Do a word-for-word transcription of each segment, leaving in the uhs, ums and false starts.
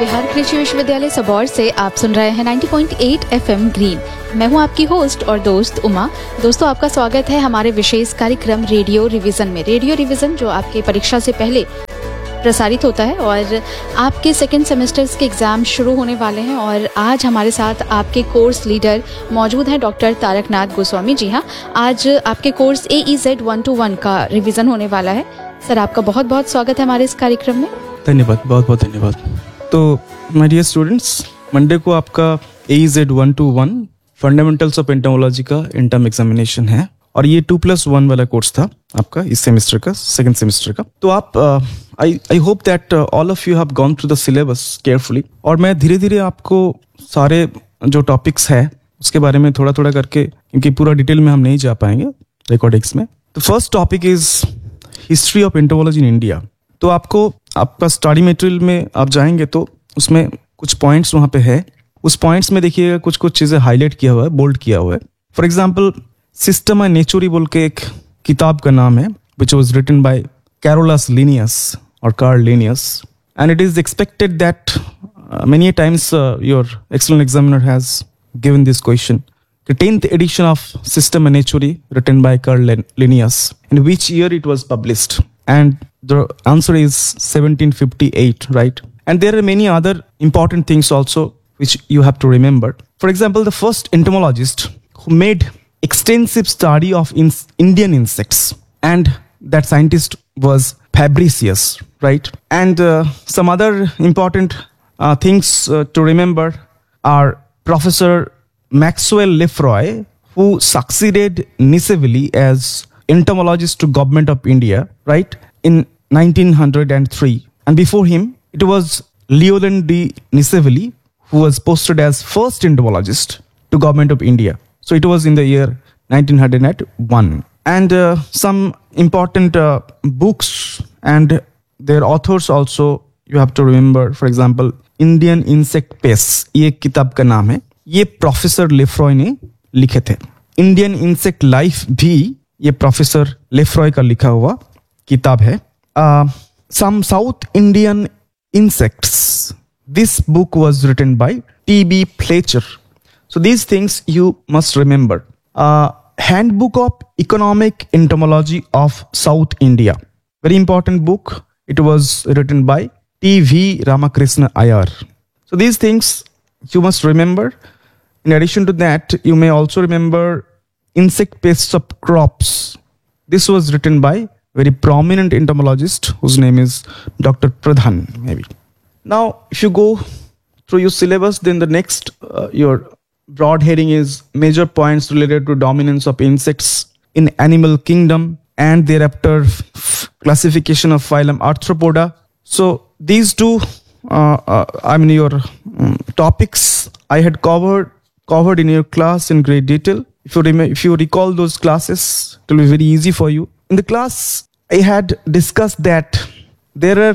बिहार कृषि विश्वविद्यालय सबौर से आप सुन रहे हैं नब्बे पॉइंट आठ एफएम ग्रीन। मैं हूं आपकी होस्ट और दोस्त उमा। दोस्तों, आपका स्वागत है हमारे विशेष कार्यक्रम रेडियो रिवीजन में। रेडियो रिवीजन जो आपके परीक्षा से पहले प्रसारित होता है और आपके सेकेंड सेमेस्टर्स के एग्ज़ाम शुरू होने वाले हैं। और आज हमारे साथ आपके कोर्स लीडर मौजूद हैं डॉक्टर तारकनाथ गोस्वामी। जी हाँ, आज आपके कोर्स ए E Z one two one का रिवीजन होने वाला है। सर, आपका बहुत बहुत स्वागत है हमारे इस कार्यक्रम में। धन्यवाद, बहुत बहुत धन्यवाद। तो माय डियर स्टूडेंट्स, मंडे को आपका ए E Z one two one fundamentals of entomology का इंटर्म एग्जामिनेशन है और ये टू प्लस वन वाला कोर्स था आपका इस सेमेस्टर का, सेकंड सेमेस्टर का। तो आप आई I hope that all of you have gone through the syllabus carefully. और मैं धीरे धीरे आपको सारे जो टॉपिक्स है उसके बारे में थोड़ा थोड़ा करके, क्योंकि पूरा डिटेल में हम नहीं जा पाएंगे रिकॉर्डिंग्स में। तो first topic is history of entomology in India. तो आपको आपका स्टडी मटेरियल में आप जाएंगे तो उसमें कुछ पॉइंट्स वहाँ पे है। उस पॉइंट्स में देखिएगा कुछ कुछ चीज़ें हाईलाइट किया हुआ है, बोल्ड किया हुआ है। फॉर एग्जाम्पल, सिस्टम एंड नेचुरी बोल के एक किताब का नाम है, which was written by Carolus Linnaeus और Karl Linnaeus, and it is expected that many times your external examiner has given this question, the tenth edition of System and Nature written by Carl Linnaeus, in which year it was published? And the answer is seventeen fifty-eight, right? And there are many other important things also which you have to remember. For example, the first entomologist who made extensive study of in Indian insects, and that scientist was Fabricius, right? And uh, some other important uh, things uh, to remember are Professor Maxwell Lefroy, who succeeded Niceville as entomologist to government of India, right, in nineteen oh three. And before him, it was Leoland de Niceville, who was posted as first entomologist to government of India. So it was in the year nineteen oh one. And uh, some important uh, books and their authors also you have to remember. For example, Indian Insect Pests, ये किताब का नाम है, ये professor लेफ्रॉय ने लिखे थे। Indian insect life भी ये प्रोफेसर लेफ्रॉय का लिखा हुआ किताब है। सम south Indian insects, this book was written by T B Fletcher. So these things you must remember. Handbook of economic entomology of south India, very important book, it was written by T V Ramakrishna Iyer. So these things you must remember. In addition to that, you may also remember Insect Pests of Crops. This was written by very prominent entomologist whose name is Doctor Pradhan, maybe. Now, if you go through your syllabus, then the next, uh, your broad heading is major points related to dominance of insects in animal kingdom, and thereafter f- classification of phylum Arthropoda. So these two Uh, uh, I mean your um, topics I had covered covered in your class in great detail. If you rem- if you recall those classes, it will be very easy for you. In the class, I had discussed that there are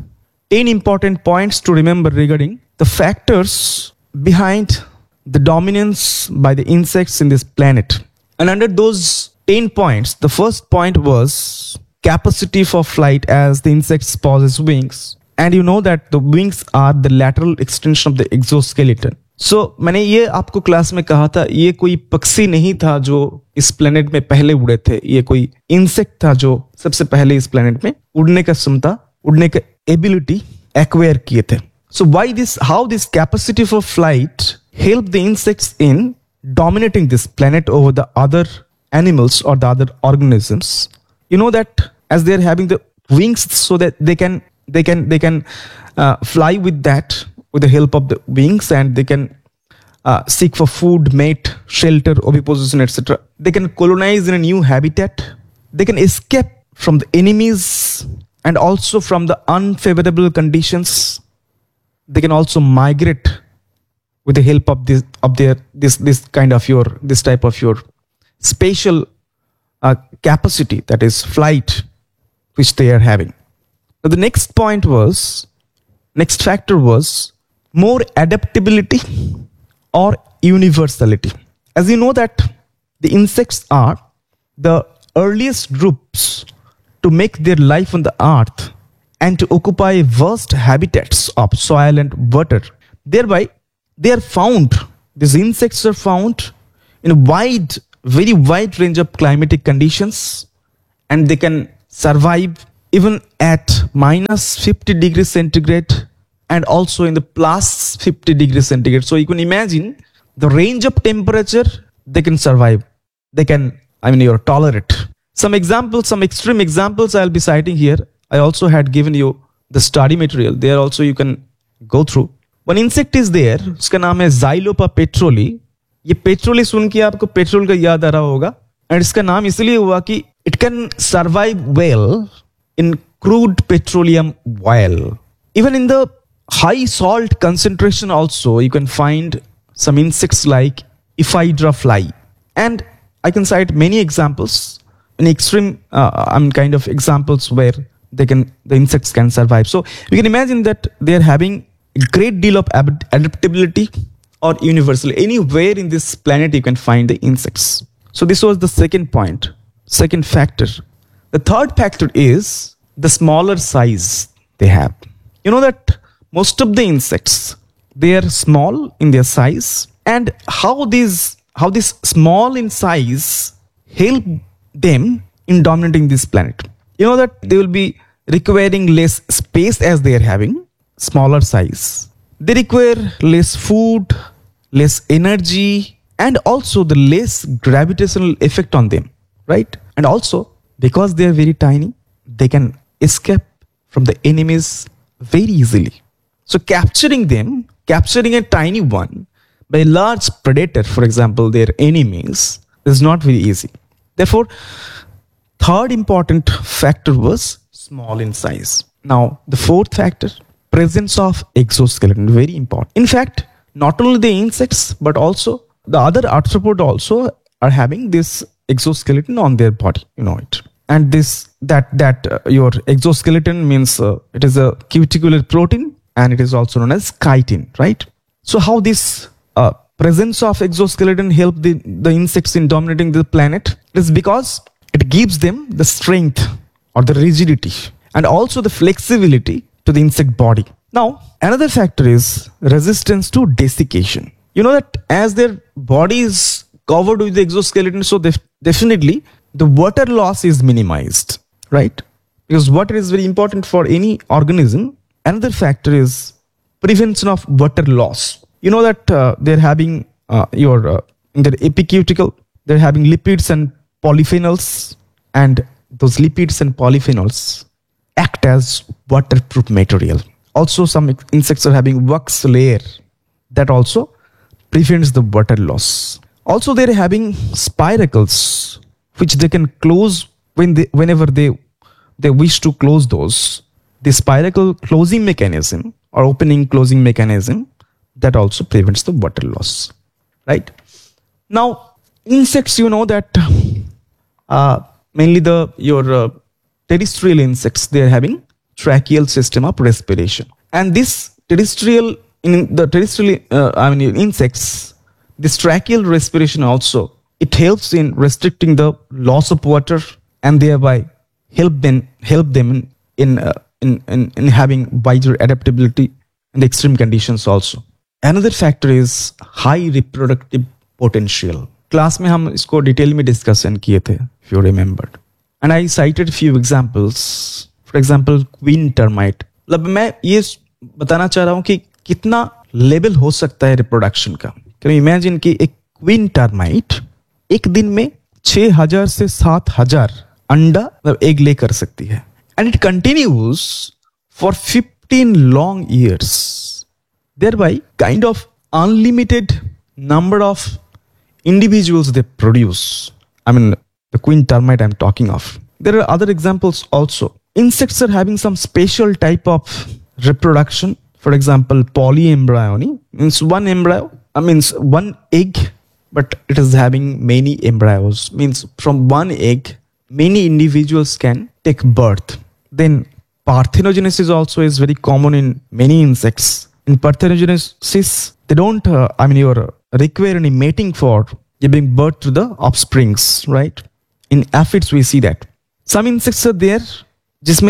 ten important points to remember regarding the factors behind the dominance by the insects in this planet. And under those ten points, the first point was capacity for flight, as the insects possess wings. And you know that the wings are the lateral extension of the exoskeleton. So मैंने ये आपको class में कहा था, ये कोई पक्षी नहीं था जो इस प्लेनेट में पहले उड़े थे, ये कोई इंसेक्ट था जो सबसे पहले इस प्लेनेट में उड़ने का क्षमता, उड़ने का एबिलिटी एक्वायर किए थे। So why this, how this capacity for flight help the insects in dominating this planet over the other animals or the other organisms? You know that as they are having the wings, so that they can they can they can uh, fly with that, with the help of the wings, and they can uh, seek for food, mate, shelter, oviposition, et cetera. They can colonize in a new habitat. They can escape from the enemies and also from the unfavorable conditions. They can also migrate with the help of this of their this this kind of your this type of your spatial uh, capacity, that is flight, which they are having. Now the next point was, next factor was more adaptability or universality. As you know that the insects are the earliest groups to make their life on the earth and to occupy vast habitats of soil and water. Thereby, they are found, these insects are found in a wide, very wide range of climatic conditions, and they can survive even at minus fifty degrees centigrade and also in the plus fifty degrees centigrade. So you can imagine the range of temperature they can survive. They can, I mean, you're tolerate. Some examples, some extreme examples I'll be citing here. I also had given you the study material. There also you can go through. One insect is there, उसका नाम है Xylopa petroli. ये पेट्रोली सुन के आपको petrol का याद आ रहा होगा, एंड इसका नाम इसलिए हुआ कि it can survive well in crude petroleum oil. Even in the high salt concentration also, you can find some insects like Ephedra fly. And I can cite many examples, in extreme, uh, I mean, kind of examples where they can, the insects can survive. So you can imagine that they are having a great deal of ab- adaptability, or universally anywhere in this planet you can find the insects. So this was the second point, second factor. The third factor is the smaller size they have. You know that most of the insects, they are small in their size, and how these how this small in size help them in dominating this planet. You know that they will be requiring less space as they are having smaller size. They require less food, less energy, and also the less gravitational effect on them, right? And also, because they are very tiny, they can escape from the enemies very easily. So capturing them, capturing a tiny one by a large predator, for example, their enemies, is not very easy. Therefore, third important factor was small in size. Now, the fourth factor, presence of exoskeleton, very important. In fact, not only the insects, but also the other arthropod also are having this exoskeleton on their body, you know it. And this, that, that uh, your exoskeleton means uh, it is a cuticular protein, and it is also known as chitin, right? So how this uh, presence of exoskeleton help the, the insects in dominating the planet? It is because it gives them the strength or the rigidity and also the flexibility to the insect body. Now, another factor is resistance to desiccation. You know that as their body is covered with the exoskeleton, so def- definitely the water loss is minimized, right? Because water is very important for any organism. Another factor is prevention of water loss. You know that uh, they're having uh, your uh, in their epicuticle, they're having lipids and polyphenols, and those lipids and polyphenols act as waterproof material. Also, some insects are having wax layer that also prevents the water loss. Also, they're having spiracles which they can close when they, whenever they they wish to close those. The spiracle closing mechanism or opening closing mechanism that also prevents the water loss, right? Now, insects, you know that uh, mainly the your uh, terrestrial insects, they are having tracheal system of respiration, and this terrestrial in the terrestrial uh, I mean insects, this tracheal respiration also, it helps in restricting the loss of water and thereby help them help them in in, uh, in in in having wider adaptability in the extreme conditions also. Another factor is high reproductive potential. Class में हम इसको detail में discussion किए थे, if you remembered, and I cited few examples. For example, queen termite. मतलब मैं ये बताना चाह रहा हूँ कि कितना लेवल हो सकता है रिप्रोडक्शन का. Can you imagine कि एक क्वीन टर्माइट एक दिन में छह हजार से सात हजार अंडा मतलब एग ले कर सकती है, and it continues for fifteen long years, thereby kind of unlimited number of individuals they produce. I mean, the queen termite I'm talking of. There are other examples also. Insects are having some special type of reproduction. For example, polyembryony means one embryo, I mean one egg, but it is having many embryos. Means from one egg, many individuals can take birth. Then parthenogenesis also is very common in many insects. In parthenogenesis, they don't, uh, I mean, you require any mating for giving birth to the offsprings, right? In aphids, we see that. Some insects are there जिसमें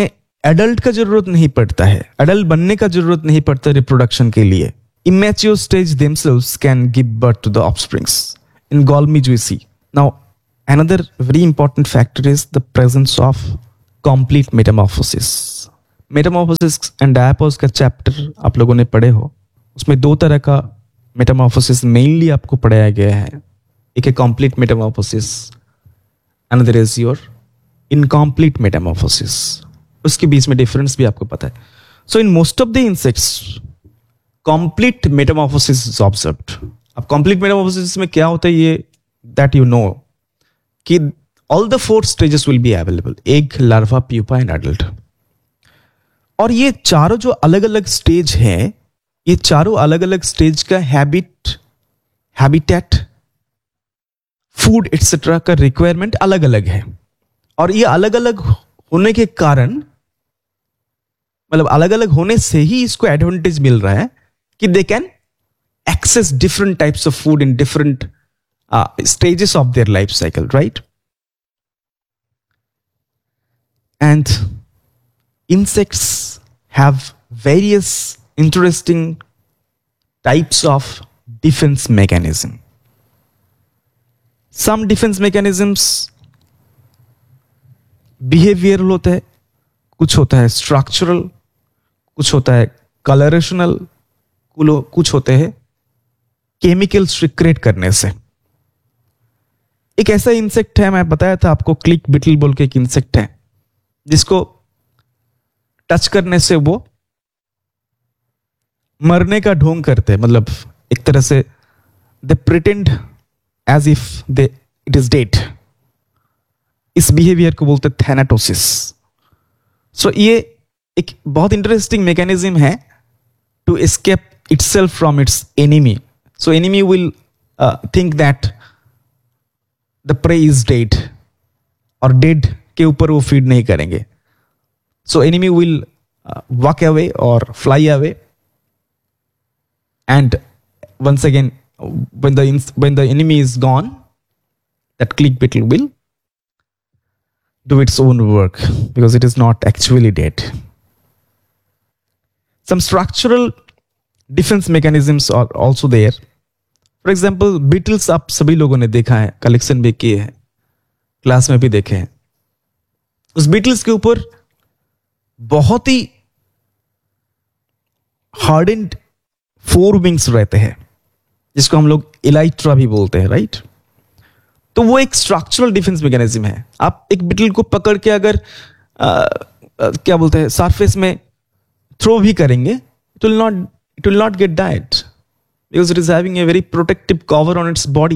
adult का जरूरत नहीं पड़ता है, adult बनने का जरूरत नहीं पड़ता रिप्रोडक्शन के लिए. Immature stage themselves can give birth to the offsprings. In Golmi we see. Now, another very important factor is the presence of complete metamorphosis. Metamorphosis and diapause का चैप्टर आप लोगों ने पढ़े हो, उसमें दो तरह का मेटामॉर्फोसिस मेनली आपको पढ़ाया गया है. एक है complete Metamorphosis, another is your incomplete Metamorphosis. उसके बीच में डिफरेंस भी आपको पता है. सो in most of the insects complete Metamorphosis is observed. अब कंप्लीट मेटामॉर्फोसिस में क्या होता है ये दैट यू नो कि all the four stages will be available, egg, larva, pupa and adult. और ये चारों जो अलग अलग स्टेज है, ये चारों अलग अलग स्टेज का हैबिट, हैबिटेट, फूड एक्सेट्रा का रिक्वायरमेंट अलग अलग है. और ये अलग अलग होने के कारण, मतलब अलग अलग होने से ही इसको एडवांटेज मिल रहा है कि they can access different types of food in different stages of their life cycle, right? And insects have various interesting types of defense mechanism. Some defense mechanisms behavioral होता है, कुछ होता है structural, कुछ होता है colorational, कुछ होते हैं chemicals secrete करने से. एक ऐसा इंसेक्ट है, मैं बताया था आपको, क्लिक बिटल बोल के एक इंसेक्ट है, जिसको टच करने से वो मरने का ढोंग करते हैं. मतलब एक तरह से they pretend as if they it is dead. इस बिहेवियर को बोलते हैं थैनाटोसिस. सो ये एक बहुत इंटरेस्टिंग मैकेनिज्म है to escape itself from its enemy. So enemy will think that the prey is dead, और डेड के ऊपर वो फीड नहीं करेंगे. So enemy will uh, walk away or fly away, and once again, when the when the enemy is gone, that click beetle will do its own work because it is not actually dead. Some structural defense mechanisms are also there. For example, beetles आप सभी लोगों ने देखा है, collection भी किए हैं, class में भी देखे हैं. उस beetles के ऊपर बहुत ही हार्डेंड फोर विंग्स रहते हैं, जिसको हम लोग एलाइट्रा भी बोलते हैं, राइट? तो वो एक स्ट्रक्चरल डिफेंस मैकेनिज्म है. आप एक बिटल को पकड़ के अगर आ, आ, क्या बोलते हैं सरफेस में थ्रो भी करेंगे, it will not it will not gate died because it is having a very protective cover on its body.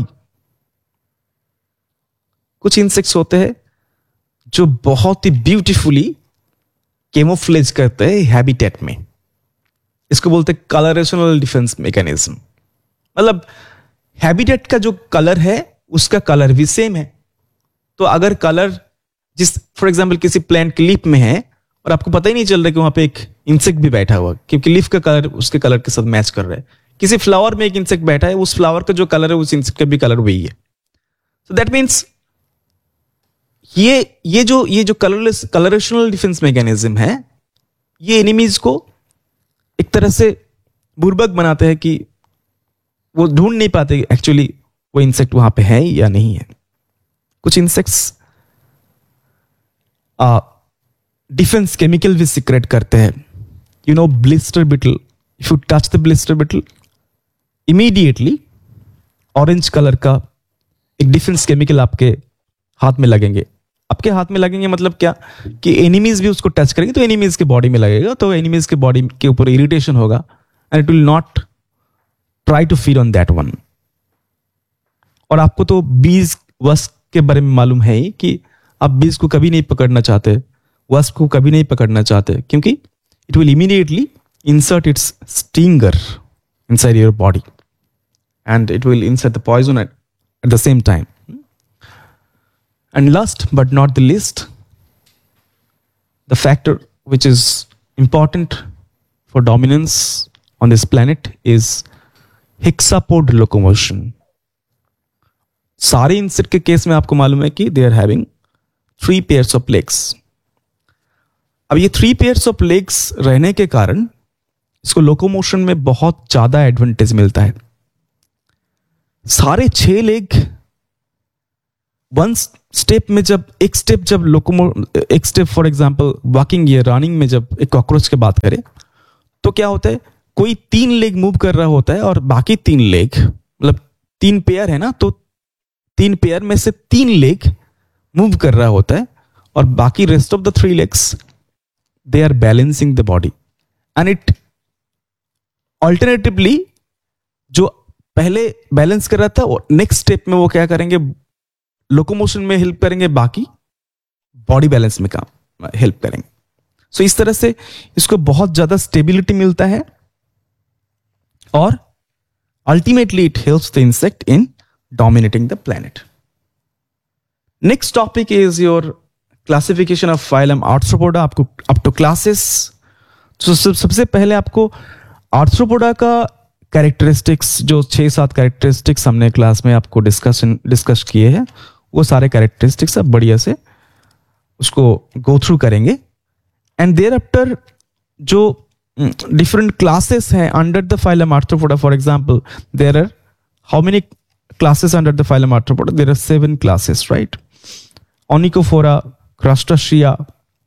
कुछ इंसेक्ट्स होते हैं जो बहुत ही ब्यूटीफुली केमोफ्लेज करते हैं हैबिटेट में. इसको बोलते हैं कलरेशनल डिफेंस मैकेनिज्म. मतलब हैबिटेट का जो कलर है उसका कलर भी सेम है. तो अगर कलर जिस फॉर एग्जांपल किसी प्लांट की लीफ में है और आपको पता ही नहीं चल रहा कि वहां पे एक इंसेक्ट भी बैठा हुआ, क्योंकि लीफ का कलर उसके कलर के साथ मैच कर रहा है. किसी फ्लावर में एक इंसेक्ट बैठा है, उस फ्लावर का जो कलर है उस इंसेक्ट का भी कलर वही है. सो दैट मीन्स ये ये जो ये जो कलरलेस कलरेशनल डिफेंस मैकेनिज्म है, ये एनिमीज को एक तरह से बुर्बक बनाते हैं कि वो ढूंढ नहीं पाते एक्चुअली वो इंसेक्ट वहां पे है या नहीं है. कुछ इंसेक्ट्स डिफेंस केमिकल भी सीक्रेट करते हैं. You know blister beetle, if you touch the blister beetle, immediately orange colour का एक डिफेंस केमिकल आपके हाथ में लगेंगे. आपके हाथ में लगेंगे मतलब क्या कि एनिमीज भी उसको टच करेंगे तो एनिमीज के बॉडी में लगेगा, तो एनिमीज के बॉडी के ऊपर इरिटेशन होगा and it will not try to feed on that one. और आपको तो बीज वस्प के बारे में मालूम है ही कि आप बीज को कभी नहीं पकड़ना चाहते, वस्प को कभी नहीं पकड़ना चाहते, क्योंकि it will immediately insert it's stinger inside your body and it will insert the poison at the same time. And last but not the least, the factor which is important for dominance on this planet is hexapod locomotion. सारे insect के case में आपको मालूम है कि they are having three pairs of legs. अब ये three pairs of legs रहने के कारण इसको लोकोमोशन में बहुत ज्यादा एडवांटेज मिलता है। सारे छह लेग वन स्टेप में, जब एक स्टेप जब लोकोमो एक स्टेप फॉर एग्जांपल वॉकिंग या रनिंग में जब एक कॉकरोच की बात करें तो क्या होता है, कोई तीन लेग मूव कर रहा होता है और बाकी तीन लेग, मतलब तीन पेयर है ना, तो तीन पेयर में से तीन लेग मूव कर रहा होता है और बाकी rest of the three legs they are balancing the body and it alternatively जो पहले बैलेंस कर रहा था नेक्स्ट स्टेप में वो क्या करेंगे, लोकोमोशन में हेल्प करेंगे, बाकी बॉडी बैलेंस में काम हेल्प करेंगे। सो so, इस तरह से इसको बहुत ज्यादा स्टेबिलिटी मिलता है और ultimately it helps the insect in dominating the planet. Next topic is your classification of phylum arthropoda, आपको अप टू क्लासेस। तो सबसे पहले आपको आर्थ्रोपोडा का कैरेक्टरिस्टिक्स, जो छह सात कैरेक्टरिस्टिक्स हमने क्लास में आपको डिस्कशन डिस्कस किए हैं, वो सारे कैरेक्टरिस्टिक्स आप बढ़िया से उसको गो थ्रू करेंगे। एंड देयर आफ्टर जो डिफरेंट क्लासेस हैं under the phylum arthropoda, for example there are how many classes under the phylum arthropoda? There are seven classes, right? ओनिकोफोरा, क्रस्टाशिया,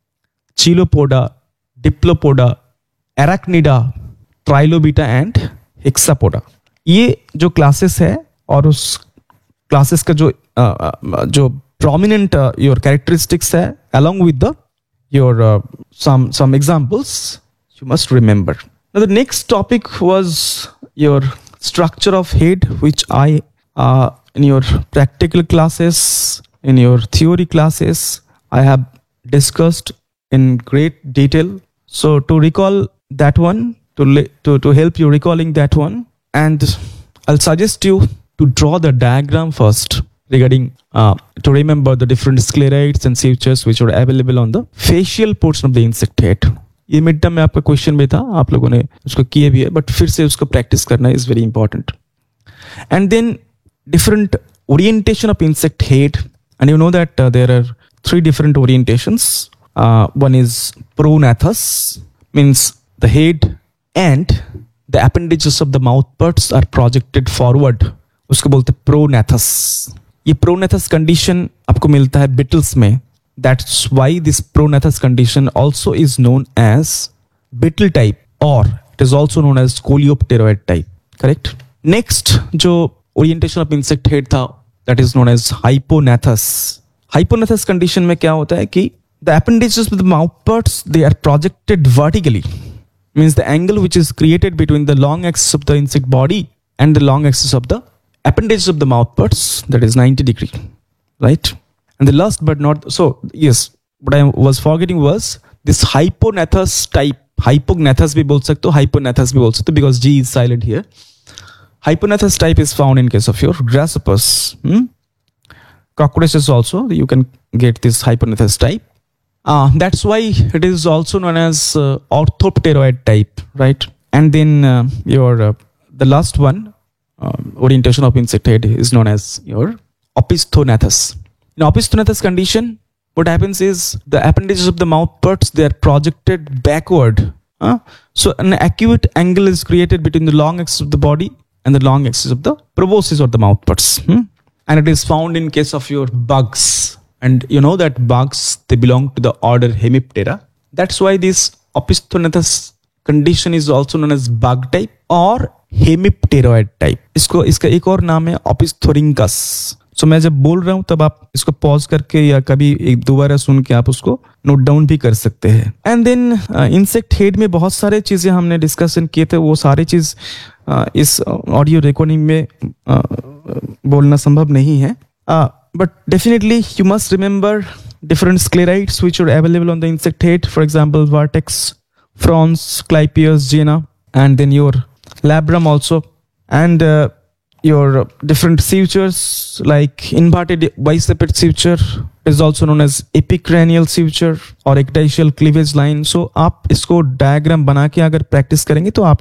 Chilopoda, Diplopoda, एराक्निडा, ट्राइलोबिटा and Hexapoda. ये जो classes है और उस classes का जो uh, जो प्रोमिनेंट योर कैरेक्टरिस्टिक्स है along with the your uh, some some examples you must remember. Now the next topic was your structure of head, which I uh, in your practical classes, in your theory classes, I have discussed in great detail. So to recall that one, to to to help you recalling that one, and I'll suggest you to draw the diagram first regarding uh, to remember the different sclerites and sutures which are available on the facial portion of the insect head. ये mid term में आपका question भी था, आप लोगों ने उसको किए भी है, बट फिर से उसको प्रैक्टिस करना is very important. And then different orientation of insect head, and you know that there are three different orientations. One is प्रोनाथस, means the head and the appendages of the mouth parts are projected forward, उसको बोलते हैं प्रोनाथस। ये प्रोनाथस condition आपको मिलता है Beatles में, that's why this प्रोनाथस condition also is known as beetle type और it is also known as कोलियोप्टेरॉइड type, correct? Next जो ओरिएंटेशन ऑफ इंसेक्ट हेड था, that is known as हाइपोनाथस। हाइपोनाथस condition में क्या होता है कि the appendages of the mouth parts, they are projected vertically, means the angle which is created between the long axis of the insect body and the long axis of the appendages of the mouth parts, that is ninety degree, right? And the last but not, so yes, what I was forgetting was this hyponathous type. Hypognathous भी बोल सकते हो, hyponathous भी बोल सकते हो, because G is silent here. Hyponathous type is found in case of your grasshoppers. Hmm? Cockroaches also, you can get this hyponathous type. Uh, that's why it is also known as uh, orthopteroid type, right? And then uh, your uh, the last one uh, orientation of insect head is known as your opisthonathous. In opisthonathous condition, what happens is the appendages of the mouth parts, they are projected backward. Uh? So an acute angle is created between the long axis of the body and the long axis of the proboscis or the mouth parts. Hmm? And it is found in case of your bugs. And you know that bugs, they belong to the order Hemiptera. That's why this opisthonathous condition is also known as bug type or Hemipteroid type. इसको इसका एक और नाम है Opisthorinchus. So मैं जब बोल रहा हूँ तब आप इसको पॉज करके या कभी एक दोबारा सुन के आप उसको नोट डाउन भी कर सकते हैं। एंड देन इंसेक्ट हेड में बहुत सारे चीजें हमने डिस्कशन किए थे, वो सारे चीज uh, इस ऑडियो रिकॉर्डिंग में uh, बोलना संभव नहीं है। uh, But definitely you must remember different sclerites which are available on the insect head. For example, Vertex, Frons, Clypeus, Gena, and then your labrum also. And uh, your different sutures like inverted biciped suture is also known as epicranial suture or ecdysial cleavage line. So आप इसको diagram बना के अगर practice करेंगे तो आपको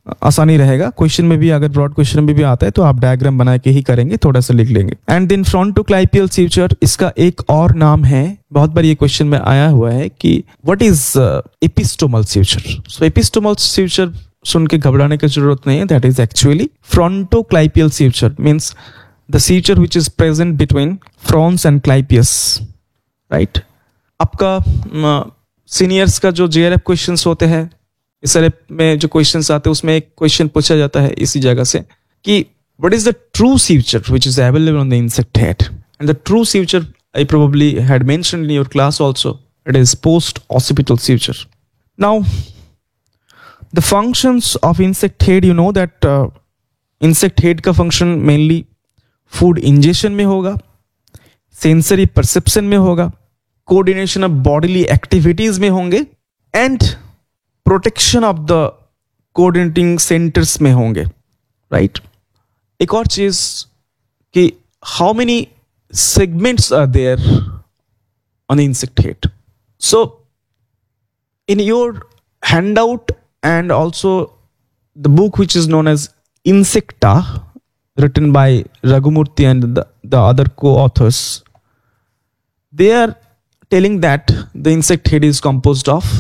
आसानी रहेगा। क्वेश्चन में भी अगर ब्रॉड क्वेश्चन में भी आता है तो आप डायग्राम बना के ही करेंगे, थोड़ा सा लिख लेंगे। एंड देन फ्रंटोक्लाइपियल स्यूचर, इसका एक और नाम है, बहुत बार ये क्वेश्चन में आया हुआ है कि व्हाट इज एपिस्टोमल स्यूचर। सो एपिस्टोमल स्यूचर सुन के घबराने की जरूरत नहीं है, that is actually फ्रंटोक्लाइपियल स्यूचर, means the स्यूचर which is present between Fronx and clypeus, right. आपका सीनियर्स का जो जेआरएफ क्वेश्चंस होते हैं, इस तरह में जो क्वेश्चंस आते हैं उसमें एक क्वेश्चन पूछा जाता है इसी जगह से कि what is the true स्यूचर which is available on the insect head. And the true स्यूचर I probably had mentioned in your class also, it is post occipital स्यूचर। Now the functions of insect head, you know that insect head का function mainly food ingestion में होगा, sensory perception में होगा, coordination of bodily activities में होंगे, and protection of the coordinating centres में होंगे, right. एक और चीज कि how many segments are there on insect head. So in your handout and also the book which is known as insecta, written by Raghumurthy and the, the other co-authors, they are telling that the insect head is composed of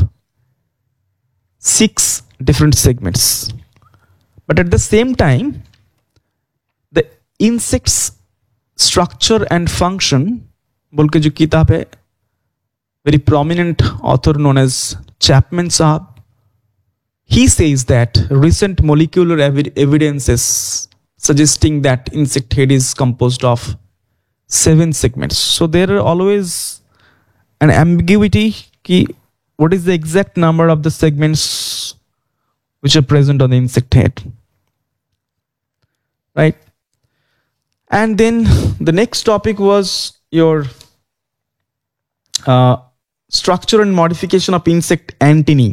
six different segments. But at the same time, the insect's structure and function, बोल के जो किताब है, very prominent author known as Chapman Saab, he says that recent molecular evi- evidences suggesting that insect head is composed of seven segments. So there are always an ambiguity ki what is the exact number of the segments which are present on the insect head, right? And then the next topic was your uh, structure and modification of insect antennae.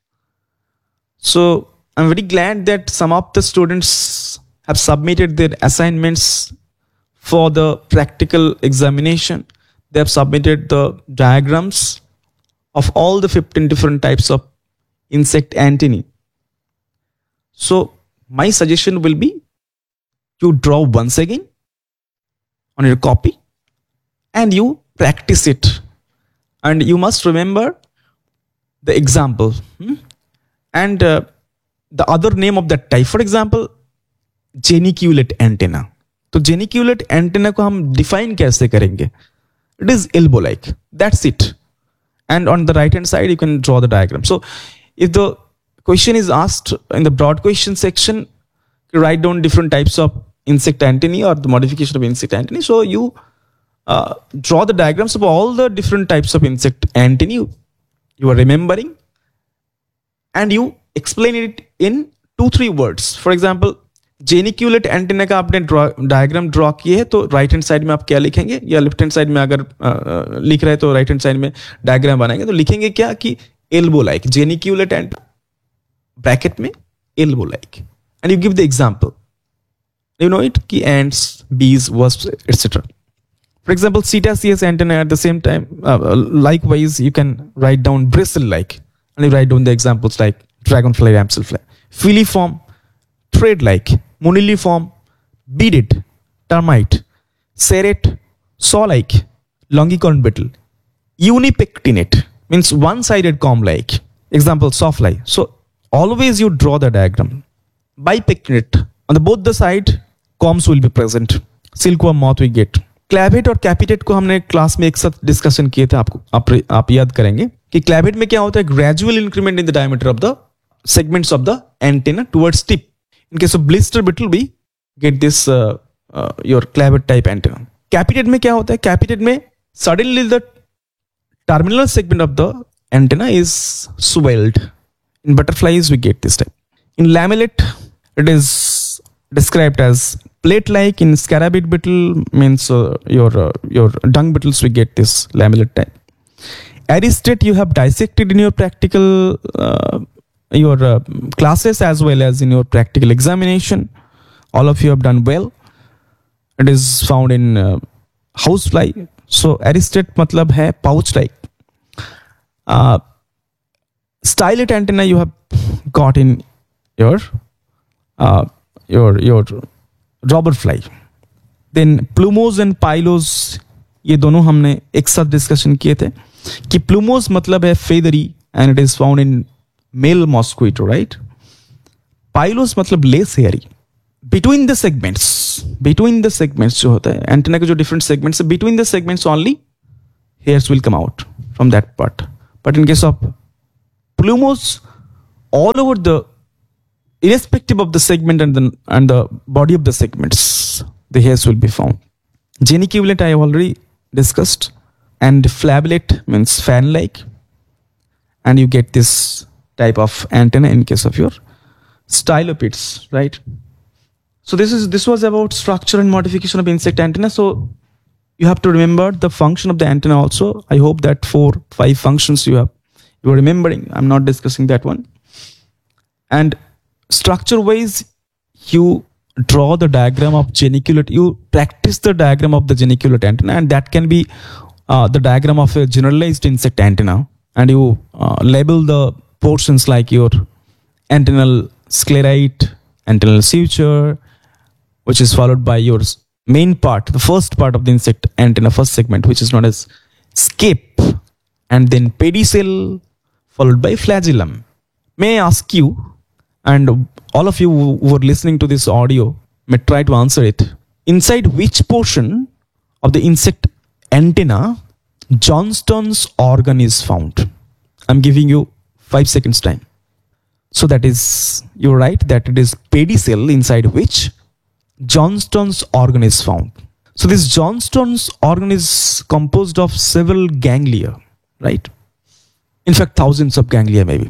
So I'm very glad that some of the students have submitted their assignments for the practical examination. They have submitted the diagrams of all the fifteen different types of insect antennae. So my suggestion will be you draw once again on your copy and you practice it. And you must remember the example hmm? and uh, the other name of that type. For example, जेनिक्यूलेट antenna. तो जेनिक्यूलेट antenna को हम define कैसे करेंगे? It is elbow like, that's it. And on the right hand side you can draw the diagram. So if the question is asked in the broad question section, write down different types of insect antennae or the modification of insect antennae. So you uh, draw the diagrams of all the different types of insect antennae you are remembering, and you explain it in two three words. For example, जेनिक्यूलेट antenna का आपने diagram draw किए है तो right hand side में आप क्या लिखेंगे, या लेफ्ट हैंड साइड में अगर आ, लिख रहे हैं तो राइट हैंड साइड में डायग्राम बनाएंगे तो लिखेंगे क्या कि एल्बो लाइक, जेनिक्यूलेट एंड ब्रैकेट में elbow like, and you give the example, you know it कि एंट्स, बीज, wasps, etc. For example, Cetaceous antenna at the same time, uh, likewise you can write down bristle like, and you write down the examples like dragonfly, damselfly. Filiform, thread like, moniliform, beaded, termite, serrate, saw-like, longicorn beetle. Unipectinate means one-sided comb-like. Example, sawfly. So always you draw the diagram. Bipectinate, on the both the side, combs will be present. Silkworm moth we get. Clavate और कैपिटेट को हमने class में एक साथ discussion किए थे, आपको आप, आप याद करेंगे कि क्लैवेट में क्या होता है, gradual increment in the diameter of the segments of the antenna towards tip. In case of blister beetle, we get this uh, uh, your clavet type antenna. Capitate में क्या होता है? Capitate में suddenly the terminal segment of the antenna is swelled. In butterflies, we get this type. In lamellate, it is described as plate-like. In scarabid beetle, means uh, your uh, your dung beetles, we get this lamellate type. Aristate, you have dissected in your practical. Uh, your uh, classes as well as in your practical examination. All of you have done well. It is found in uh, housefly. So aristate matlab hai pouch like. Uh, stylet antenna you have got in your uh, your your robber fly. Then plumose and pylos, ये दोनों हमने एक साथ discussion किए थे कि plumose मतलब है feathery and it is found in male mosquito, right? Pylos मतलब less hairy. Between the segments, between the segments जो होता है एंटेना के जो different segments है, between the segments only hairs will come out from that part. But in case of plumose, all over the, irrespective of the segment and the and the body of the segments, the hairs will be found. Geniculate I have already discussed, and flabellate means fan-like, and you get this type of antenna in case of your stylopids, right? So this is this was about structure and modification of insect antenna. So you have to remember the function of the antenna also. I hope that four, five functions you have you are remembering. I'm not discussing that one. And structure-wise, you draw the diagram of geniculate. You practice the diagram of the geniculate antenna, and that can be uh, the diagram of a generalized insect antenna. And you uh, label the portions like your antennal sclerite, antennal suture, which is followed by your main part, the first part of the insect antenna, first segment, which is known as scape, and then pedicel, followed by flagellum. May I ask you, and all of you who are listening to this audio may try to answer it, inside which portion of the insect antenna Johnston's organ is found? I'm giving you five seconds time. So that is, you're right, that it is pedicel inside which Johnston's organ is found. So this Johnston's organ is composed of several ganglia, right? In fact, thousands of ganglia maybe.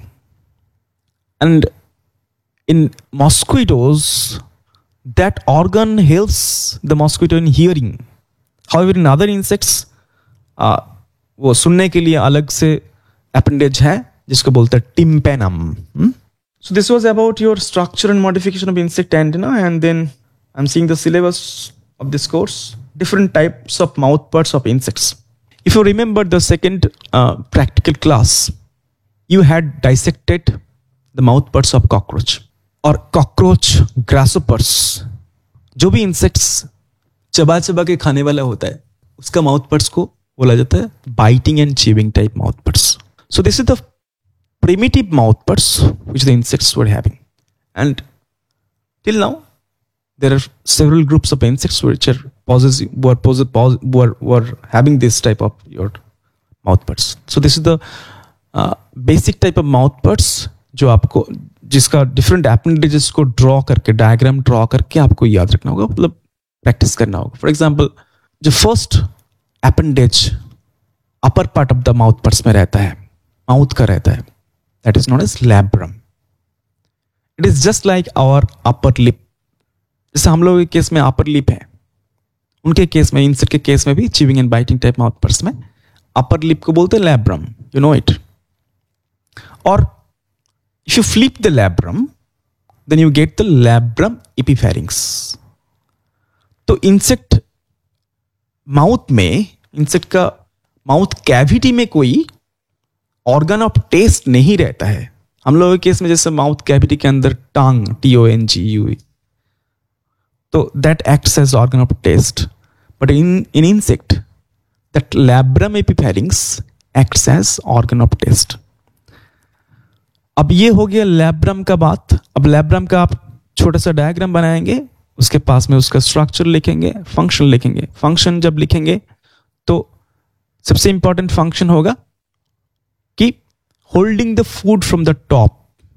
And in mosquitoes, that organ helps the mosquito in hearing. However, in other insects, uh, वो सुनने के लिए अलग से appendage है जिसको बोलते हैं tympanum. Hmm? So this was about your structure and modification of insect antenna, and then I'm seeing the syllabus of this course, different types of mouthparts of insects. If you remember the second uh, practical class, you had dissected the mouthparts of cockroach or cockroach grasshoppers. जो भी insects चबा चबा के खाने वाला होता है, उसका mouthparts को बोला जाता है biting and chewing type mouthparts. So this is the primitive mouthparts which the insects were having, and till now there are several groups of insects which are possessing, were, possess, were, were having this type of your mouthparts. So this is the uh, basic type of mouthparts जो आपको जिसका different appendages को draw करके diagram draw करके आपको याद रखना होगा, मतलब practice करना होगा. For example, जो first appendage upper part of the mouthparts में रहता है, mouth का रहता है, that is known as labrum. It is just like our upper lip. जैसे हम लोगों के केस में अपर लिप है, उनके केस में, इंसेक्ट के केस में भी चीविंग एंड बाइटिंग टाइप माउथपर्ट्स में अपर लिप को बोलते हैं लैब्रम. You know it. और if you flip the labrum, then you get the labrum एपिफेरिंग्स. तो इंसेक्ट माउथ में, इंसेक्ट का माउथ कैविटी में कोई ऑर्गन ऑफ टेस्ट नहीं रहता है. हम लोगों के केस में जैसे माउथ कैविटी के अंदर टंग, T O N G you, so that acts as organ of taste, but in in insect that labrum epipharynx acts as organ of taste. अब ये हो गया labrum का बात. अब labrum का आप छोटा सा डायग्राम बनाएंगे, उसके पास में उसका स्ट्रक्चर लिखेंगे, फंक्शन लिखेंगे. फंक्शन जब लिखेंगे तो सबसे इंपॉर्टेंट फंक्शन होगा कि holding the food from the top.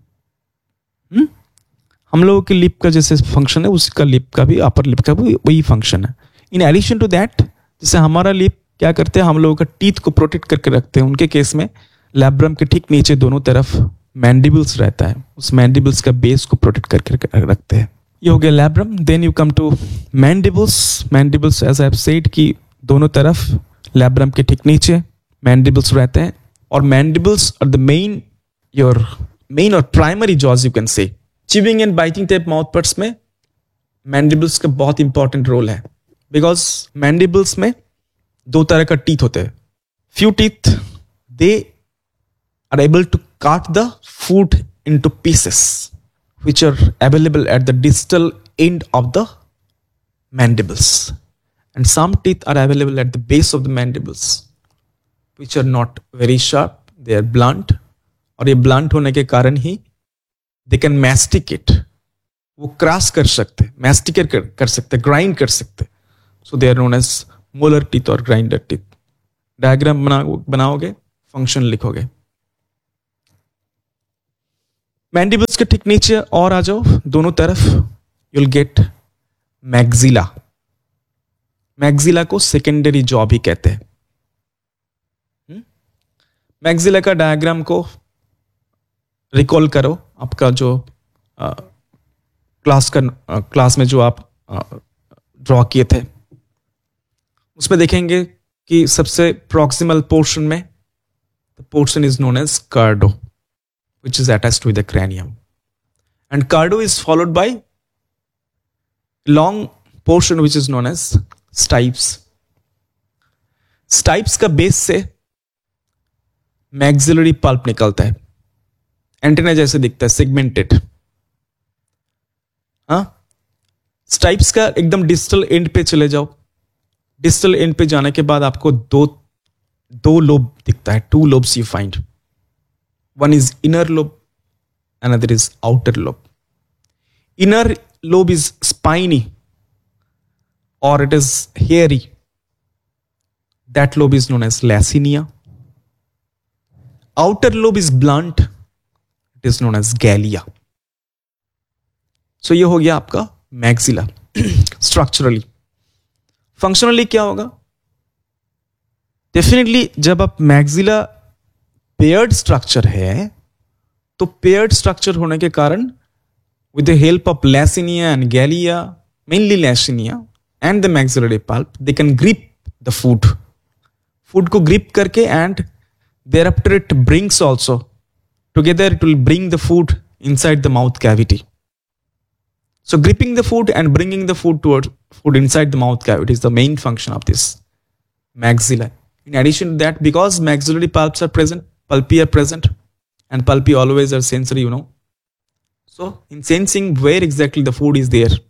हम लोगों के लिप का जैसे फंक्शन है, उसका लिप का भी, अपर लिप का भी वही फंक्शन है. इन एडिशन टू दैट, जैसे हमारा लिप क्या करते हैं, हम लोगों का टीथ को प्रोटेक्ट करके रखते हैं, उनके केस में लैब्रम के ठीक नीचे दोनों तरफ मैंडिबल्स रहता है, उस मैंडिबल्स का बेस को प्रोटेक्ट करके रखते हैं. ये हो गया labrum. Then you come to mandibles. Mandibles as I have said कि दोनों तरफ लैब्रम के ठीक नीचे मैंडिबल्स रहते हैं, और mandibles are the main your main और primary jaws you can say. Chewing and biting type माउथपर्ट्स में मैंडिबल्स का बहुत इंपॉर्टेंट रोल है, बिकॉज मैंडिबल्स में दो तरह का टीथ होते हैं. Few teeth they are able to काट the food into pieces, which are available at the distal end of the mandibles, and some teeth are available at the base of the mandibles, which are not very sharp, they are blunt, और ये blunt होने के कारण ही they can masticate, वो cross कर सकते, masticate कर, कर सकते, grind कर सकते, so they are known as molar teeth और grinder teeth. डायग्राम बना बनाओगे, फंक्शन लिखोगे. मैंडिबल्स के ठीक नीचे और आ जाओ दोनों तरफ, you'll get मैग्जिला. मैग्जिला को सेकेंडरी जॉ भी कहते हैं. मैग्जिला का डायग्राम को रिकॉल करो, आपका जो आ, क्लास का आ, क्लास में जो आप ड्रॉ किए थे, उसमें देखेंगे कि सबसे प्रॉक्सिमल पोर्शन में the portion is known as कार्डो, which is attached with the cranium, and cardo is followed by long portion which is known as stipes. Stipes का बेस से maxillary pulp निकलता है, एंटेना जैसे दिखता है, सेगमेंटेड. हाँ, स्टाइप्स का एकदम डिस्टल एंड पे चले जाओ. डिस्टल एंड पे जाने के बाद आपको दो दो लोब दिखता है, two lobes you find. One is inner lobe, another is outer lobe. Inner lobe is spiny or it is hairy. That lobe is known as lacinia. Outer lobe is blunt. It is known as gallia. So ये हो गया आपका maxilla. Structurally. Functionally क्या होगा? Definitely जब आप maxilla paired structure है, तो पेयर्ड स्ट्रक्चर होने के कारण with the help of लैसिनिया and गैलिया, mainly लैसिनिया and the maxillary pulp, they can grip the food. Food को ग्रिप करके and there after it brings also together, it will bring the food inside the mouth cavity. So gripping the food and bringing the food toward food inside the mouth cavity is the main function of this maxilla. In addition to that, because maxillary pulps are present, pulpi are present, and pulpi always are sensory, you know. So in sensing where exactly the food is there,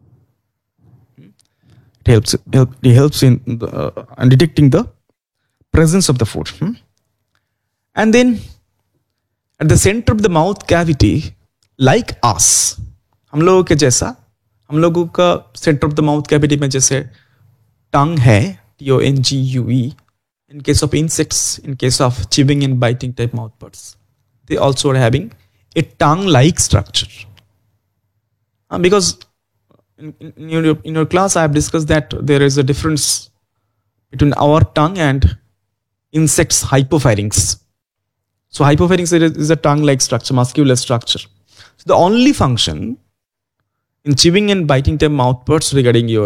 it helps. Help, it helps in the, uh, and detecting the presence of the food. Hmm? And then at the center of the mouth cavity, like us, हम लोगों के जैसा, हम लोगों का center of the mouth cavity में जैसे tongue है, T O N G U E. In case of insects, in case of chewing and biting type mouthparts, they also are having a tongue-like structure. Uh, because in, in, your, in your class, I have discussed that there is a difference between our tongue and insects' hypopharynx. So hypopharynx is a tongue-like structure, muscular structure. So the only function in chewing and biting type mouthparts regarding your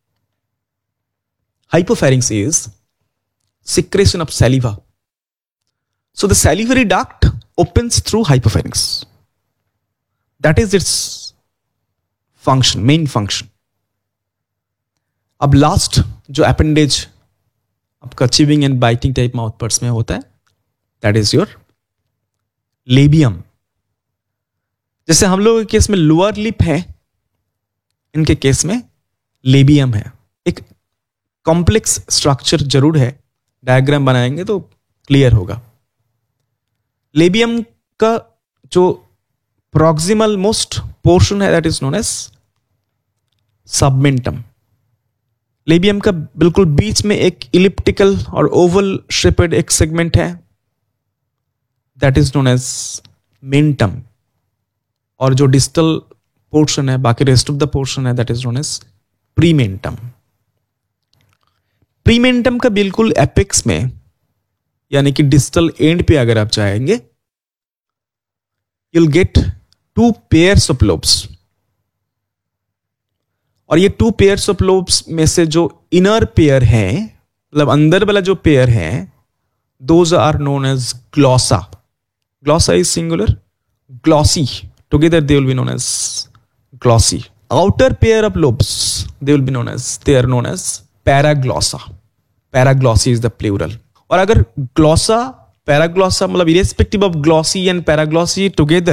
hypopharynx is secretion of saliva. So the salivary duct opens through hypopharynx. That is its function, main function. अब last जो appendage आपका chewing and biting type mouthparts में होता है, that is your labium. जैसे हम लोगों के केस में लोअर लिप है, इनके केस में लेबियम है. एक कॉम्प्लेक्स स्ट्रक्चर जरूर है, डायग्राम बनाएंगे तो क्लियर होगा. लेबियम का जो प्रॉक्सिमल मोस्ट पोर्शन है, that is known as सबमेंटम. Labium का बिल्कुल बीच में एक इलिप्टिकल और ओवल शेपेड एक सेगमेंट है, that is known as mentum. और जो डिस्टल पोर्शन है, बाकी रेस्ट ऑफ द पोर्शन है, दैट इज नोन एज प्रीमेंटम. प्रीमेंटम का बिल्कुल एपेक्स में, यानी कि डिस्टल एंड पे अगर आप जाएंगे, you'll get two pairs of lobes. और ये टू पेयर्स ऑफ लोब्स में से जो इनर पेयर है, मतलब अंदर वाला जो पेयर है, those are known as ग्लॉसा. ग्लॉसा is singular, glossy together they will be known as glossy. Outer pair of lobes they will be known as, they are known as पैराग्लॉसा. पैराग्लॉसी is the plural. और अगर ग्लॉसा पैराग्लॉसा मतलब irrespective of glossy and पैराग्लॉसी together,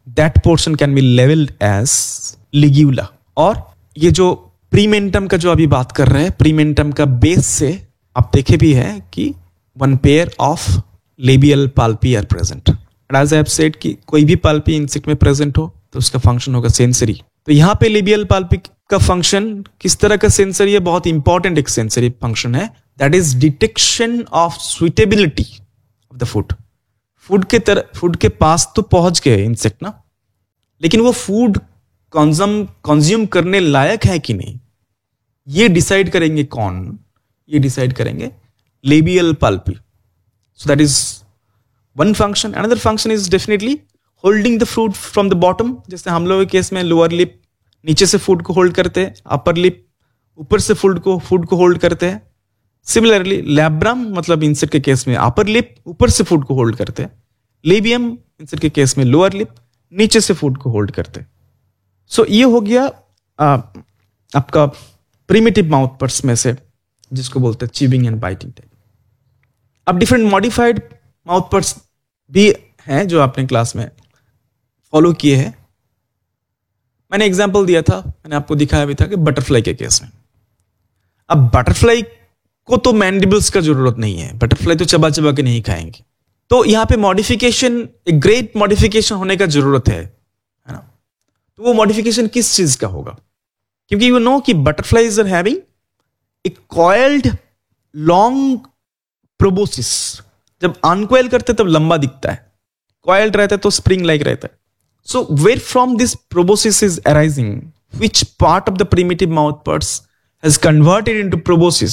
that portion can be levelled as लिग्यूला। और ये जो प्रीमेंटम का जो अभी बात कर रहे हैं, प्रीमेंटम का बेस से आप देखे भी है कि one pair of labial पाल्पी are present. And as I have said कि कोई भी पाल्पी इंसेक्ट में प्रेजेंट हो तो उसका फंक्शन होगा सेंसरी। तो यहाँ पे लेबियल पाल्पी का फंक्शन किस तरह का सेंसरी है? बहुत इंपॉर्टेंट एक सेंसरी फंक्शन है, that is detection of suitability of the food. Food के तरह फूड के पास तो पहुंच गए इंसेक्ट ना, लेकिन वो फूड कंज्यूम कंज्यूम करने लायक है कि नहीं, ये डिसाइड करेंगे कौन? ये डिसाइड करेंगे labial पाल्पी। So that is one function. Another function is definitely holding the food from the bottom. जैसे हम लोग के केस में लोअर लिप नीचे से फूड को होल्ड करते हैं, अपर लिप ऊपर से फूड को फूड को होल्ड करते हैं। सिमिलरली लैब्रम मतलब इंसेक्ट के केस में अपर लिप ऊपर से फूड को होल्ड करते हैं, लेबियम इंसेक्ट के केस में लोअर लिप नीचे से फूड को होल्ड करते हैं। सो so, ये हो गया आ, आपका प्रिमिटिव माउथ पर्स में से जिसको बोलते हैं चीविंग एंड बाइटिंग टाइप। अब डिफरेंट मॉडिफाइड माउथ पर्स भी हैं जो आपने क्लास में फॉलो किए हैं। मैंने एग्जांपल दिया था, मैंने आपको दिखाया भी था कि बटरफ्लाई के केस में। अब बटरफ्लाई को तो मैंडिबल्स का जरूरत नहीं है, बटरफ्लाई तो चबा चबा के नहीं खाएंगे। तो यहां पे मॉडिफिकेशन, एक ग्रेट मॉडिफिकेशन होने का जरूरत है, है ना? तो वो मॉडिफिकेशन किस चीज का होगा? क्योंकि यू नो कि butterflies are having a coiled long proboscis. जब अनकॉइल करते तब लंबा दिखता है, कॉइल्ड रहता है तो स्प्रिंग लाइक रहता है। So where from this proboscis is arising? Which part of the primitive mouth parts has converted into proboscis?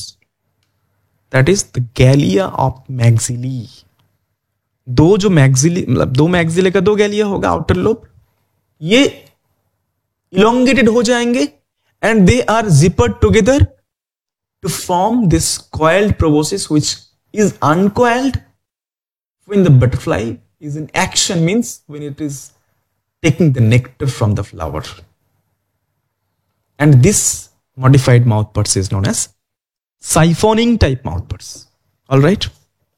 That is the gallia of maxillae. दो जो मैक्सिली मतलब दो मैक्सिले का दो गैलिया होगा आउटर लोब, ये elongated हो जाएंगे and they are zippered together to form this coiled proboscis which is uncoiled when the butterfly is in action, means when it is taking the nectar from the flower. And this modified mouth parts is known as siphoning type mouth parts. All right.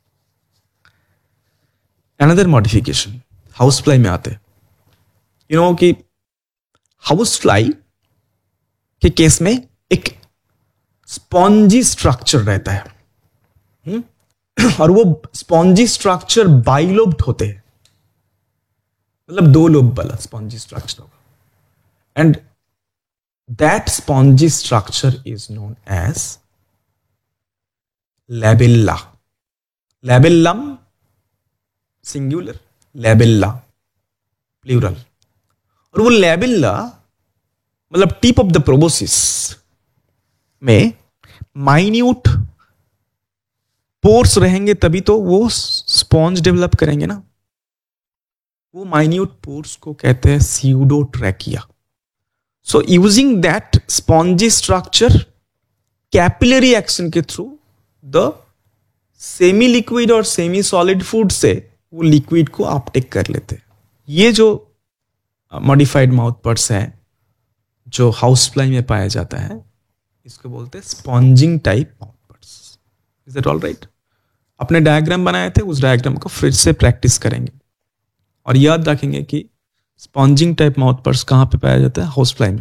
Another modification, housefly में आते हैं। You know कि housefly के case में एक spongy structure रहता है, हुँ? और वो स्पॉन्जी स्ट्रक्चर बाइलोब्ड होते हैं, मतलब दो लोब वाला स्पॉन्जी स्ट्रक्चर होगा। And that spongy structure is known as लैबेल्ला। लैबेल्लम singular, लैबेल्ला plural. और वो लैबेल्ला मतलब टिप ऑफ द प्रोबोसिस में माइन्यूट पोर्स रहेंगे, तभी तो वो स्पॉन्ज डेवलप करेंगे ना। वो माइन्यूट पोर्स को कहते हैं स्यूडोट्रैकिया। So using that spongy structure, capillary action के थ्रू द सेमी लिक्विड और सेमी सॉलिड फूड से वो लिक्विड को अपटेक कर लेते हैं। ये जो मॉडिफाइड माउथ पर्स है जो हाउस फ्लाई में पाया जाता है, इसको बोलते हैं sponging type mouth purse. Is that all right? अपने डायग्राम बनाए थे, उस डायग्राम को फिर से प्रैक्टिस करेंगे और याद रखेंगे कि स्पॉन्जिंग टाइप माउथ पर्स कहां पे पाया जाता है? हाउस फ्लाई में।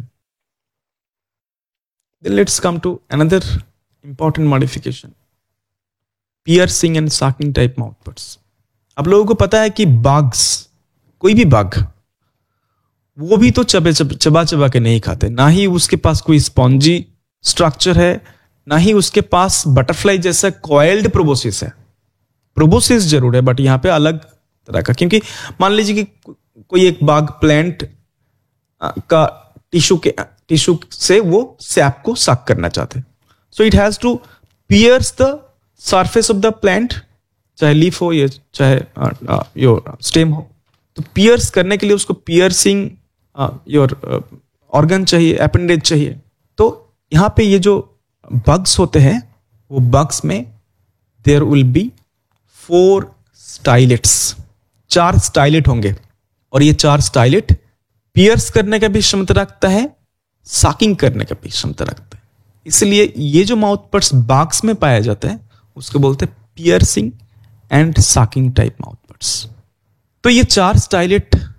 Then let's come to another important modification, piercing and sucking type mouth purse. आप लोगों को पता है कि बग्स, कोई भी बग, वो भी तो चबे चब, चबा चबा के नहीं खाते, ना ही उसके पास कोई स्पॉन्जी स्ट्रक्चर है, ना ही उसके पास बटरफ्लाई जैसा कॉइल्ड प्रोबोसिस है। प्रोबोसिस जरूर है बट यहां पे अलग तरह का, क्योंकि मान लीजिए कि कोई एक बाग प्लांट का टिश्यू के टिश्यू से वो सैप को सक करना चाहते हैं, so it has to piers the surface of the plant, चाहे लीफ हो या चाहे योर स्टेम हो। तो पियर्स करने के लिए उसको पियर्सिंग योर ऑर्गन चाहिए, अपेंडेज चाहिए। तो यहां पे ये जो बग्स होते हैं, वो बग्स में देयर विल बी फोर स्टाइलेट्स, चार स्टाइलेट होंगे, और ये चार स्टाइलेट पियर्स करने का भी क्षमता रखता है, साकिंग करने का भी क्षमता रखता है। इसलिए ये जो माउथ पर्स बग्स में पाया जाता है उसको बोलते हैं piercing and साकिंग type mouth purse. तो ये चार स्टाइलेट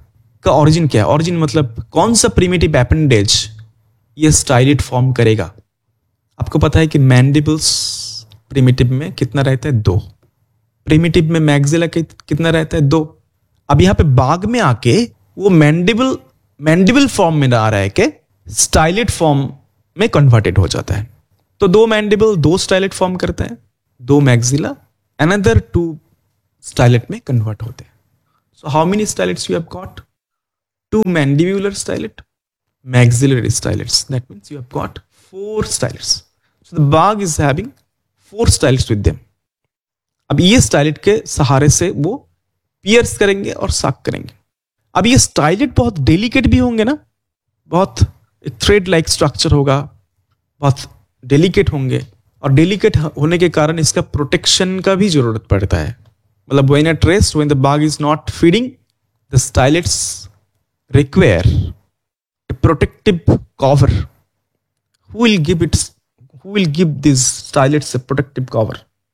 इसका ऑरिजिन क्या है? ऑरिजिन मतलब कौन सा प्रिमिटिव अपेंडेज ये स्टाइलिड फॉर्म करेगा? आपको पता है कि मैंडिबल्स प्रिमिटिव में कितना रहता है? दो। प्रिमिटिव में मैक्सिला कितना रहता है? दो। अब यहां पे बाग में आके वो मैंडिबल मैंडिबल फॉर्म में आ रहा है कि स्टाइलिड फॉर्म में कन्वर्टेड हो जाता है। तो दो मैंडिबल दो स्टाइलिड फॉर्म करते हैं, दो मैक्सिला अनदर टू स्टाइलिड में कन्वर्ट होते हैं। So how many स्टाइलिड्स you have got? To mandibular स्टाइलिड, maxillary stylids. That means you have got four stylids. So the bug is having four stylids with them. अब ये स्टाइलिड के सहारे से वो पियर्स करेंगे और साक करेंगे। अब ये स्टाइलिड बहुत डेलिकेट भी होंगे ना, बहुत एक थ्रेड लाइक स्ट्रक्चर होगा, बहुत डेलिकेट होंगे, और डेलिकेट होने के कारण इसका प्रोटेक्शन का भी जरूरत पड़ता है। मतलब when at rest, when the bug is not feeding, the स्टाइलिड्स require a protective cover. Who will give it? Who will give these stylids a protective cover?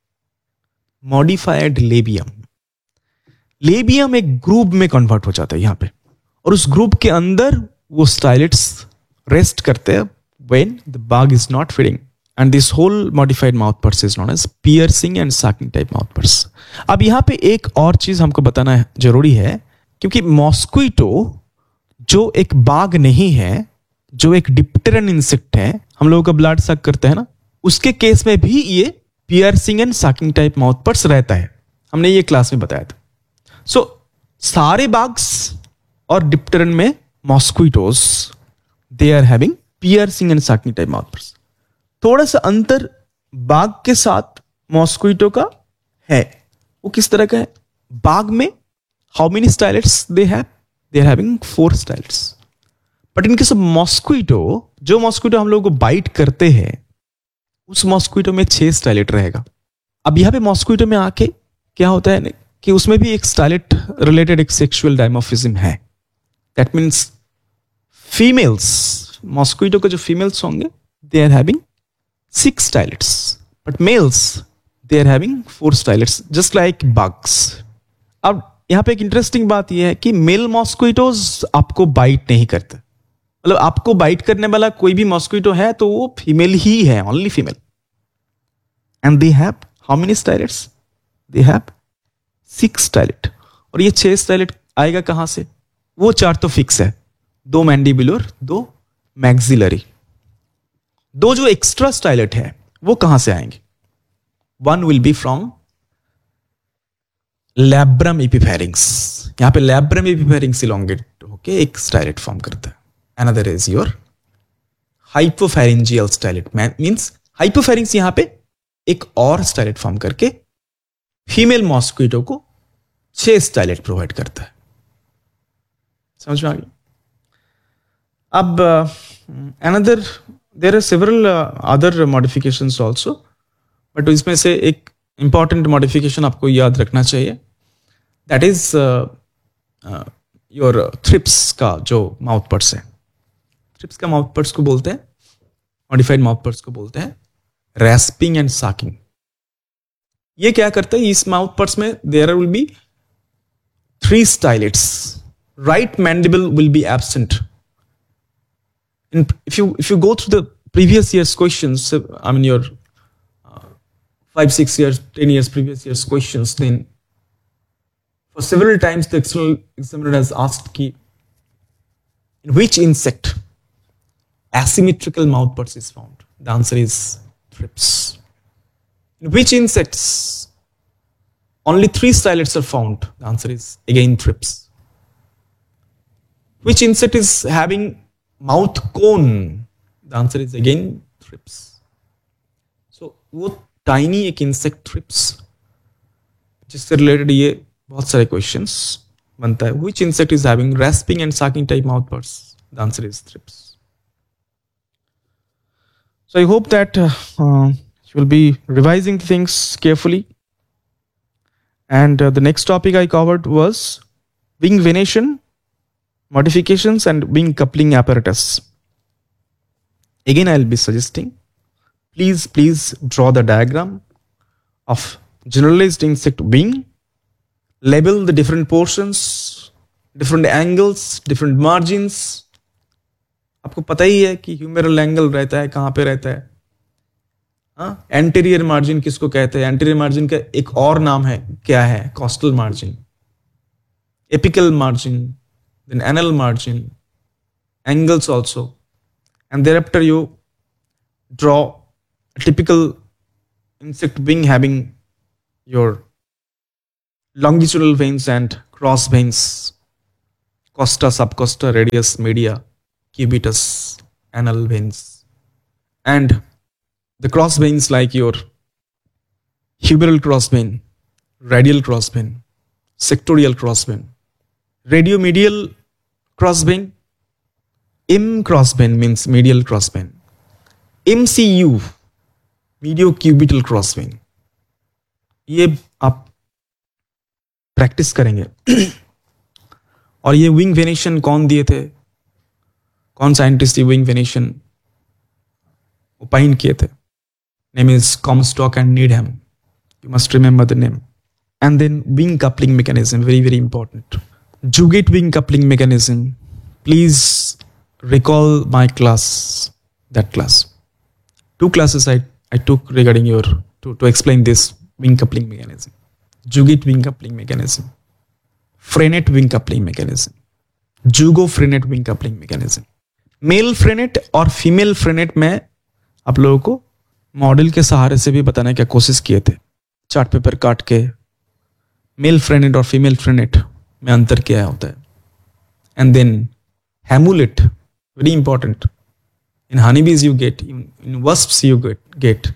Modified labium. Labium एक ग्रुप में convert हो जाता है यहां पे, और उस group के अंदर वो स्टाइलिड्स रेस्ट करते हैं when the bug is not feeding. And this whole modified mouth purse is known as piercing and sucking type mouth purse. अब यहां पे एक और चीज हमको बताना जरूरी है, क्योंकि मॉस्क्विटो जो एक बाग नहीं है, जो एक डिप्टेरन इंसेक्ट है, हम लोगों का ब्लड सक करते हैं ना, उसके केस में भी ये piercing and sucking type mouth purse रहता है। हमने ये क्लास में बताया था। सो so, सारे बाग्स और डिप्टेरन में मॉस्क्विटोज they are having piercing and sucking type mouth purse. थोड़ा सा अंतर बाग के साथ मॉस्क्विटो का है। वो किस तरह का है? बाग में how many स्टाइलिड्स they have? They are having four stylids. But in case of mosquito, जो मॉस्क्विटो हम लोगों को बाइट करते हैं, उस मॉस्क्विटो में छह स्टाइलिड रहेगा। अब यहां पे मॉस्क्विटो में आके क्या होता है कि उसमें भी एक स्टाइलिड रिलेटेड एक सेक्सुअल डायमॉर्फिज्म है। दैट मीन्स फीमेल्स, मॉस्क्विटो के जो फीमेल्स होंगे, they are having six स्टाइलिड्स, but mails they are having four स्टाइलिड्स, just like bugs. अब यहां पे एक इंटरेस्टिंग बात यह है कि मेल मॉस्क्विटोज आपको बाइट नहीं करते। मतलब आपको बाइट करने वाला कोई भी मॉस्क्विटो है तो वो फीमेल ही है, only female. And they have how many स्टाइलिड्स? They have six स्टाइलिड। और ये छह स्टाइलिड आएगा कहां से? वो चार तो फिक्स है, दो मैंडिबुलर, दो मैक्सिलरी। दो जो एक्स्ट्रा स्टाइलिड है वो कहां से आएंगे? One will be from labrum एपिफेरिंग्स। यहां पे लैब्रम एपिफेरिंग्स इलोंगेट होके एक स्टाइलिड फॉर्म करता है। Another is your हाइपोफेरेंजियल स्टाइलिड। Means hypopharynx यहां पे एक और स्टाइलिड फॉर्म करके फीमेल मॉस्क्विटो को छह स्टाइलिड प्रोवाइड करता है। समझ में आ गई? अब another there are several other modifications also, but इसमें से एक इंपॉर्टेंट मॉडिफिकेशन आपको याद रखना चाहिए, दैट इज योर थ्रिप्स का जो माउथ पर्स है। थ्रिप्स का माउथ पर्स को बोलते हैं, मॉडिफाइड माउथ पर्स को बोलते हैं रैस्पिंग एंड साकिंग। ये क्या करते हैं? इस माउथ पर्स में there will be three स्टाइलिड्स। Right mandible will be absent. If you if you go through the previous year's questions, I mean your uh, five, six years, ten years previous year's questions, then for several times the external examiner has asked ki, in which insect asymmetrical mouth parts is found? The answer is thrips. In which insects only three stylids are found? The answer is again thrips. Which insect is having mouth cone? The answer is again thrips. सो वो tiny एक insect thrips, जिससे related ये बहुत सारे questions बनता है। Which insect is having रैस्पिंग and साकिंग type mouth purse? The answer is thrips. So I hope that you will be revising things carefully. And the next topic I covered was wing venation, modifications and wing coupling apparatus. Again, I'll be suggesting, please, please draw the diagram of generalized insect wing, label the different portions, different angles, different margins. आपको पता ही है कि humeral angle रहता है कहाँ पे रहता है। हाँ, एंटीरियर मार्जिन किसको कहते हैं? एंटीरियर मार्जिन का एक और नाम है, क्या है? Costal margin, apical margin, then anal margin, angles also, and thereafter you draw a typical insect wing having your longitudinal veins and cross veins, costa, subcosta, radius, media, cubitus, anal veins, and the cross veins like your humeral cross vein, radial cross vein, sectorial cross vein, radiomedial cross vein, M cross vein means medial cross vein, M C U mediocubital cross vein। ये आप practice करेंगे। और ये wing venation कौन दिए थे? कौन scientist ये विंग वेनेशन ओपाइन किए थे? Name is कॉमस्टॉक and नीडहम, you must remember the name. And then wing coupling mechanism, very very important, जुगेट wing coupling mechanism. Please recall my class, that class, two classes I, I took regarding your to, to explain this wing coupling mechanism. Jugate wing coupling mechanism, Freinet wing coupling mechanism, Jugo Freinet wing coupling mechanism। Mail फ्रेनेट और female फ्रेनेट में आप लोगों को model के सहारे से भी बताने की कोशिश किए थे, चार्ट पेपर काट के। मेल फ्रेनेट और फीमेल फ्रेनेट में अंतर क्या होता है। And then हेमुलेट, very important, in honeybees you get, in, in wasps you get, get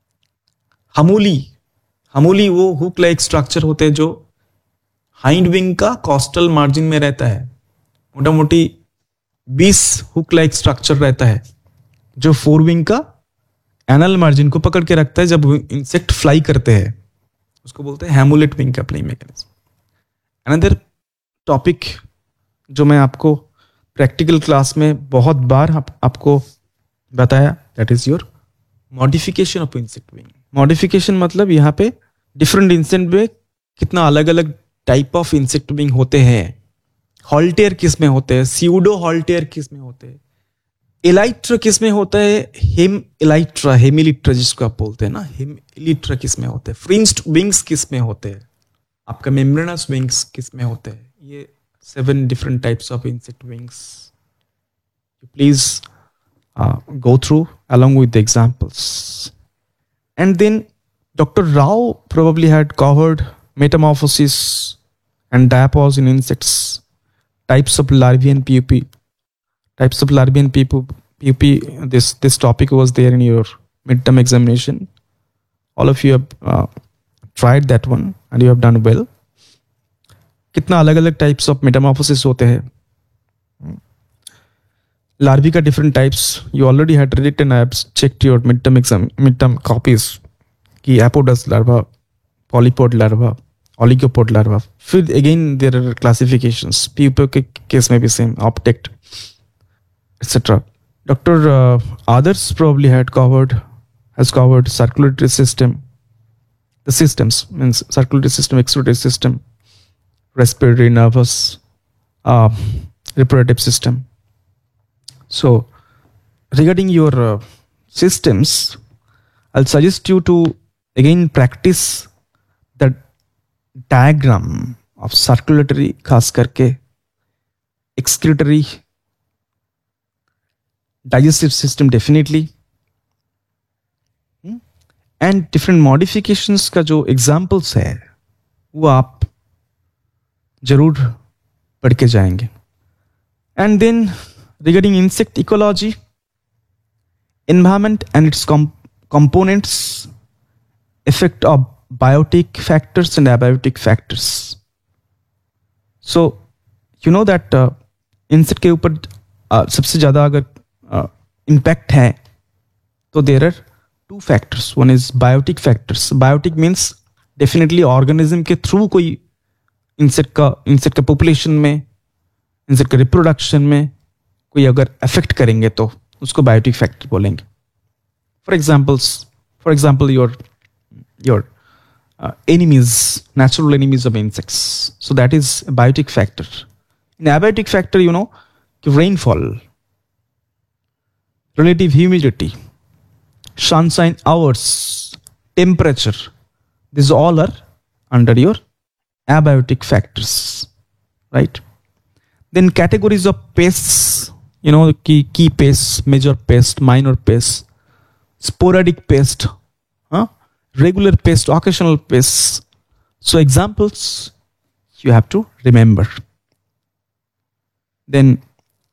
हमूली। हमूली वो हुक लाइक स्ट्रक्चर होते हैं जो हाइंड विंग का कॉस्टल मार्जिन में रहता है। मोटा मोटी बीस हुक लाइक स्ट्रक्चर रहता है जो फोर विंग का एनल मार्जिन को पकड़ के रखता है जब इंसेक्ट फ्लाई करते हैं, उसको बोलते हैं हेमुलेट wing coupling mechanism. Another topic जो मैं आपको प्रैक्टिकल क्लास में बहुत बार आप, आपको बताया, that is your modification of insect wing. Modification मतलब यहाँ पे डिफरेंट इंसेक्ट में कितना अलग अलग टाइप ऑफ इंसेक्ट विंग होते हैं। हॉल्टेयर किस में होते हैं, सीउडो हॉल्टेयर किस में होते हैं, एलाइट्रा किस में होता है, हेम एलाइट्रा, हेमिलिट्रा जिसको आप बोलते हैं ना, हेमिलिट्रा किस में होते हैं, फ्रिंज्ड विंग्स किस में होते हैं, आपका मेम्ब्रेनस विंग्स किस में होते हैं। ये seven different types of insect wings. Please uh, go through along with the examples. And then Doctor Rao probably had covered metamorphosis and diapause in insects, types of larvae and pupae, types of larvae and pupae. This this topic was there in your midterm examination. All of you have uh, tried that one and you have done well. कितना अलग अलग types of Metamorphosis होते हैं। Larvae का different types you already had written, I have checked your mid term exam, mid term copies कि एपोडस larva, पॉलीपोड larva, ओलिगोपोड larva. फिर again there are classifications, pupa के case में भी same, ऑप्टेक्ट etcetera. Doctor others probably had covered has covered circulatory system, the systems means circulatory system, excretory system, respiratory, nervous, uh, reproductive system. So regarding your uh, systems, I'll suggest you to again practice the diagram of circulatory, खास करके excretory, digestive system definitely, hmm? and different modifications का जो examples है वो आप जरूर पढ़ के जाएंगे। And then regarding insect ecology, environment and it's components, effect of biotic factors and abiotic factors. So you know that insect के ऊपर uh, सबसे ज्यादा अगर इम्पैक्ट uh, है तो there are two factors. One is biotic factors. Biotic means definitely organism के through कोई insect का इंसेक्ट का पॉपुलेशन में, इंसेक्ट का रिप्रोडक्शन में कोई अगर अफेक्ट करेंगे तो उसको बायोटिक फैक्टर बोलेंगे। For examples for example your your enemies, natural enemies of insects, so that is biotic factor. In abiotic factor, you know, rainfall, relative humidity, sunshine hours, temperature, these all are under your abiotic factors, right? Then categories of pests, you know, key, key pests, major pest, minor pest, sporadic pest, huh? Regular pest, occasional pests. So examples you have to remember. Then